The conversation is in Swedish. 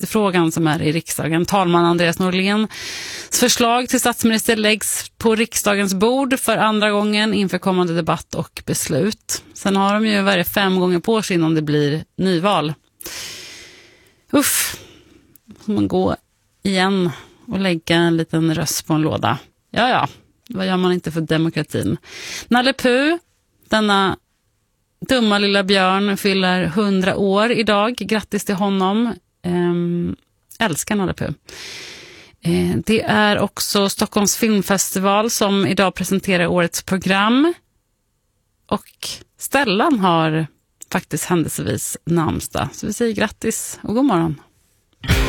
skattefrågan som är i riksdagen. Talman Andreas Norléns förslag till statsminister läggs på riksdagens bord för andra gången inför kommande debatt och beslut. Sen har de ju varje 5 gånger på sig innan det blir nyval. Får man gå igen och lägga en liten röst på en låda. Ja, vad gör man inte för demokratin? Nalle Puh, denna dumma lilla björn, fyller 100 år idag. Grattis till honom. Älskar Nalle Puh. Det är också Stockholms filmfestival som idag presenterar årets program. Och Stellan har faktiskt händelsevis namnsdag. Så vi säger grattis och god morgon.